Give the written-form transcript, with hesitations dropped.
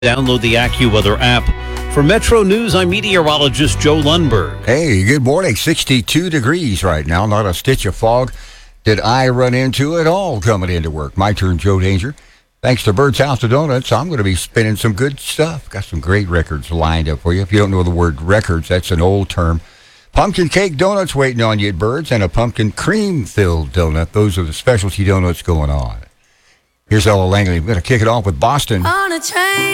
Download the AccuWeather app. For Metro News, I'm meteorologist Joe Lundberg. Hey, good morning. 62 degrees right now. Not a stitch of fog did I run into at all coming into work. My turn, Joe Danger. Thanks to Bird's House of Donuts, I'm going to be spinning some good stuff. Got some great records lined up for you. If you don't know the word records, that's an old term. Pumpkin cake donuts waiting on you at Bird's, and a pumpkin cream-filled donut. Those are the specialty donuts going on. Here's Ella Langley. We're going to kick it off with Boston. On a train.